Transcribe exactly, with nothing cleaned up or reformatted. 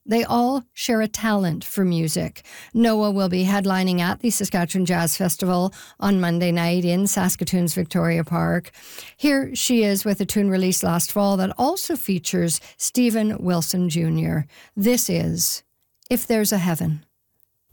They all share a talent for music. Noah will be headlining at the Saskatchewan Jazz Festival on Monday night in Saskatoon's Victoria Park. Here she is with a tune released last fall that also features Stephen Wilson Junior This is If There's a Heaven.